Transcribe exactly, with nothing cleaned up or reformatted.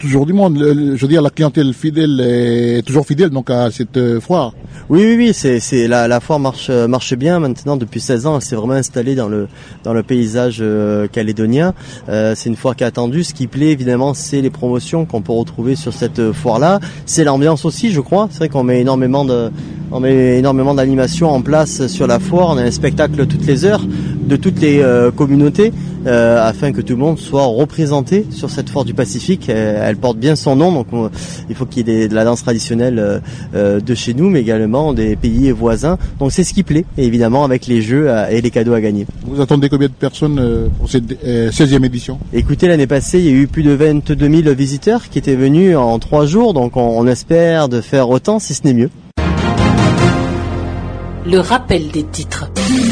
toujours du monde. Le, je veux dire, la clientèle fidèle est toujours fidèle donc à cette euh, foire. Oui, oui, oui, c'est, c'est la, la foire marche, marche bien maintenant depuis seize ans. Elle s'est vraiment installée dans le, dans le paysage euh, calédonien. Euh, c'est une foire qui est attendue. Ce qui plaît évidemment, c'est les promotions qu'on peut retrouver sur cette foire-là. C'est l'ambiance aussi, je crois. C'est vrai qu'on met énormément de, on met énormément d'animations en place sur la foire. On a un spectacle toutes les heures de toutes les euh, communautés euh, afin que tout le monde soit représenté sur cette foire du Pacifique. Elle, elle porte bien son nom, donc on, il faut qu'il y ait des, de la danse traditionnelle euh, euh, de chez nous, mais également des pays voisins. Donc c'est ce qui plaît, et évidemment avec les jeux euh, et les cadeaux à gagner. Vous attendez combien de personnes euh, pour cette euh, seizième édition? Écoutez, l'année passée, il y a eu plus de vingt-deux mille visiteurs qui étaient venus en trois jours, donc on, on espère de faire autant, si ce n'est mieux. Le rappel des titres.